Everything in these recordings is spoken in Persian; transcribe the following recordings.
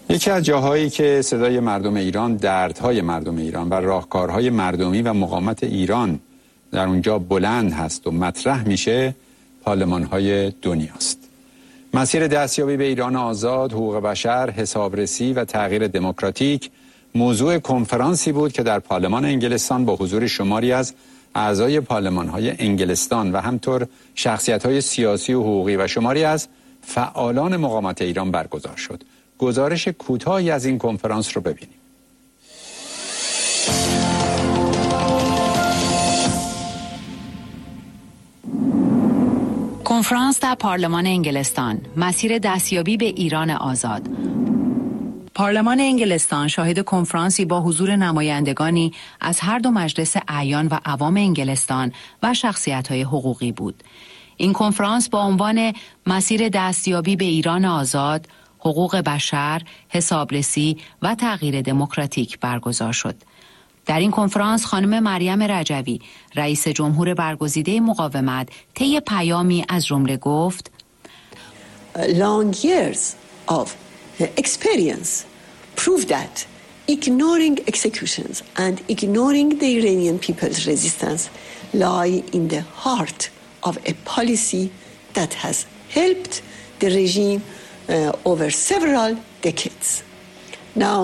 یکی از جاهایی که صدای مردم ایران، دردهای مردم ایران و راهکارهای مردمی و مقاومت ایران در اونجا بلند هست و مطرح میشه، پارلمان‌های دنیاست. مسیر دستیابی به ایران آزاد، حقوق بشر، حسابرسی و تغییر دموکراتیک موضوع کنفرانسی بود که در پارلمان انگلستان با حضور شماری از اعضای پارلمان‌های انگلستان و همطور شخصیت‌های سیاسی و حقوقی و شماری از فعالان مقاومت ایران برگزار شد. گزارش کوتاهی از این کنفرانس رو ببینیم. کنفرانس در پارلمان انگلستان، مسیر دستیابی به ایران آزاد. پارلمان انگلستان شاهد کنفرانسی با حضور نمایندگانی از هر دو مجلس اعیان و عوام انگلستان و شخصیت‌های حقوقی بود. این کنفرانس با عنوان مسیر دستیابی به ایران آزاد، حقوق بشر، حسابرسی و تغییر دموکراتیک برگزار شد. در این کنفرانس خانم مریم رجوی، رئیس جمهور برگزیده مقاومت، طی پیامی از جمله گفت: Long years of experience prove that ignoring executions and ignoring the Iranian people's resistance lie in the heart of a policy that has helped the regime over several decades. Now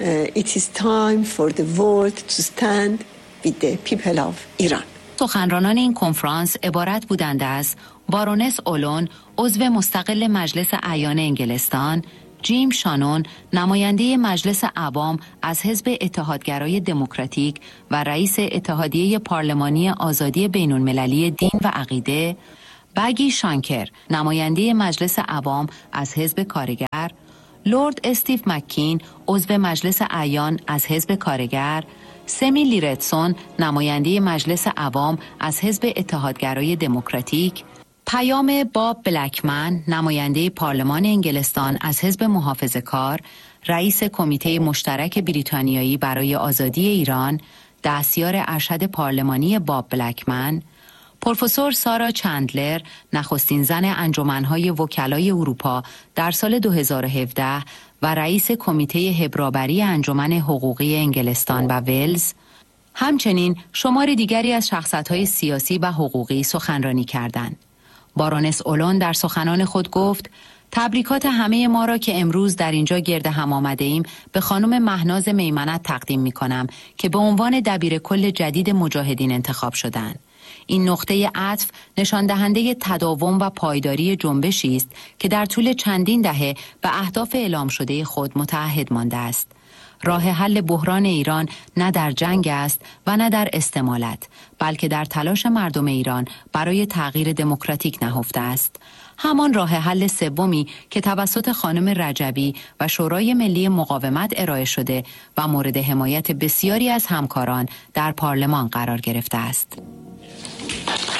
it is time for the world to stand with the people of Iran. سخنرانان این کنفرانس عبارت بودند از بارونس اولون، عضو مستقل مجلس اعیان انگلستان، جیم شانون، نماینده مجلس عوام از حزب اتحادگرای دموکراتیک و رئیس اتحادیه پارلمانی آزادی بین‌المللی دین و عقیده، بگی شانکر، نماینده مجلس عوام از حزب کارگر، لورد استیو مکین، عضو مجلس اعیان از حزب کارگر، سمی لیرتسون، نماینده مجلس عوام از حزب اتحادگرای دموکراتیک، پیام باب بلکمن، نماینده پارلمان انگلستان از حزب محافظه‌کار، رئیس کمیته مشترک بریتانیایی برای آزادی ایران، دستیار ارشد پارلمانی باب بلکمن، پروفسور سارا چندلر، نخستین زن انجمن‌های وکلای اروپا در سال 2017 و رئیس کمیته حبرآوری انجمن حقوقی انگلستان و ولز، همچنین شمار دیگری از شخصیت‌های سیاسی و حقوقی سخنرانی کردند. بارونس اولون در سخنان خود گفت: تبریکات همه ما را که امروز در اینجا گرد هم آمده ایم به خانم مهناز میمنت تقدیم می کنم که به عنوان دبیر کل جدید مجاهدین انتخاب شدند. این نقطه عطف نشان دهنده تداوم و پایداری جنبشی است که در طول چندین دهه به اهداف اعلام شده خود متعهد مانده است. راه حل بحران ایران نه در جنگ است و نه در استمالت، بلکه در تلاش مردم ایران برای تغییر دموکراتیک نهفته است. همان راه حل سومی که توسط خانم رجوی و شورای ملی مقاومت ارائه شده و مورد حمایت بسیاری از همکاران در پارلمان قرار گرفته است.